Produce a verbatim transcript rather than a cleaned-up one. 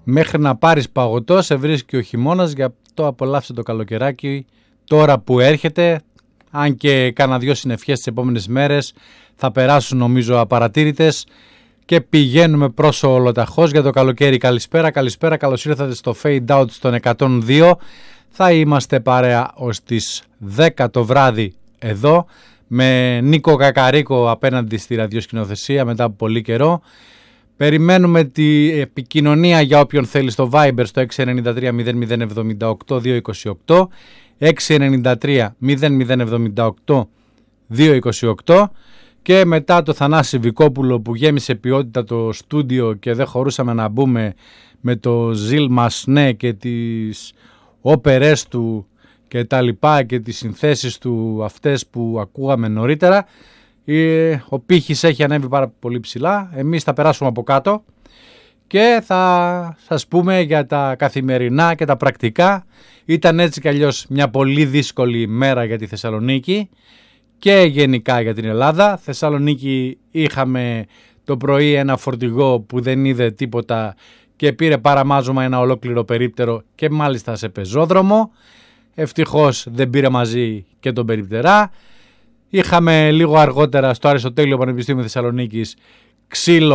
Μέχρι να πάρεις παγωτό σε βρίσκει ο χειμώνας, γι' αυτό απολαύσε το καλοκαιράκι τώρα που έρχεται. Αν και κάνα δυο συνευχές τις επόμενες μέρες θα περάσουν νομίζω απαρατήρητες και πηγαίνουμε προς ολοταχώς για το καλοκαίρι. Καλησπέρα, καλησπέρα, καλώς ήρθατε στο Fade Out στον εκατόν δύο. Θα είμαστε παρέα ως τις δέκα το βράδυ εδώ με Νίκο Κακαρίκο απέναντι στη ραδιοσκηνοθεσία μετά από πολύ καιρό. Περιμένουμε τη επικοινωνία για όποιον θέλει στο Viber στο έξι εννιά τρία μηδέν μηδέν εβδομήντα οκτώ διακόσια είκοσι οκτώ, έξι εννιά τρία μηδέν μηδέν εβδομήντα οκτώ διακόσια είκοσι οκτώ, και μετά το Θανάση Βικόπουλο που γέμισε ποιότητα το στούντιο και δεν χωρούσαμε να μπούμε με το Ζιλ Μασνέ και τις όπερες του και τα λοιπά και τις συνθέσεις του αυτές που ακούγαμε νωρίτερα. Ο πύχης έχει ανέβει πάρα πολύ ψηλά. Εμείς θα περάσουμε από κάτω και θα σας πούμε για τα καθημερινά και τα πρακτικά. Ήταν έτσι κι αλλιώς μια πολύ δύσκολη μέρα για τη Θεσσαλονίκη και γενικά για την Ελλάδα. Θεσσαλονίκη είχαμε το πρωί ένα φορτηγό που δεν είδε τίποτα και πήρε παραμάζωμα ένα ολόκληρο περίπτερο και μάλιστα σε πεζόδρομο. Ευτυχώς δεν πήρε μαζί και τον περιπτερά. Είχαμε λίγο αργότερα στο Αριστοτέλειο Πανεπιστήμιο Θεσσαλονίκης ξύλο